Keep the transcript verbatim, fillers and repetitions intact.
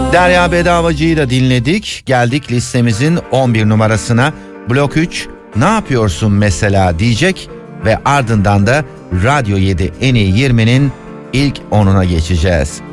Derya Bedavacı'yı da dinledik. Geldik listemizin on bir numarasına. Blok üç, ne yapıyorsun mesela diyecek ve ardından da Radyo yedi en iyi yirminin ilk onuna geçeceğiz.